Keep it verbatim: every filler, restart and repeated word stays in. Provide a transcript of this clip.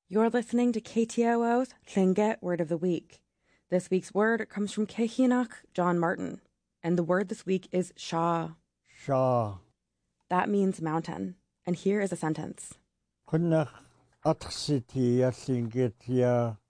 You're listening to K T O O's Tlingit Word of the Week. This week's word comes from Kehinach John Martin, and the word this week is Shah. Shah. That means mountain, and here is a sentence. Kunnach atxiti yasingitia